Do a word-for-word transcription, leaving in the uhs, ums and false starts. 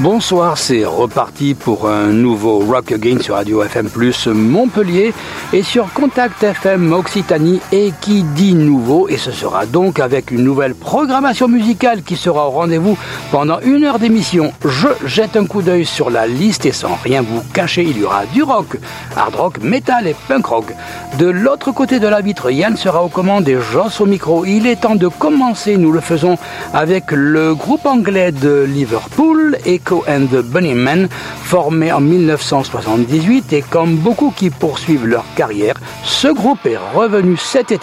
Bonsoir, c'est reparti pour un nouveau Rock Again sur Radio F M plus Montpellier et sur Contact F M Occitanie. Et qui dit nouveau, et ce sera donc avec une nouvelle programmation musicale qui sera au rendez-vous pendant une heure d'émission. Je jette un coup d'œil sur la liste et sans rien vous cacher, il y aura du rock, hard rock, metal et punk rock. De l'autre côté de la vitre, Yann sera aux commandes et Joss au micro. Il est temps de commencer, nous le faisons avec le groupe anglais de Liverpool, Echo and the Bunnymen, formé en dix-neuf cent soixante-dix-huit, et comme beaucoup qui poursuivent leur carrière, ce groupe est revenu cet été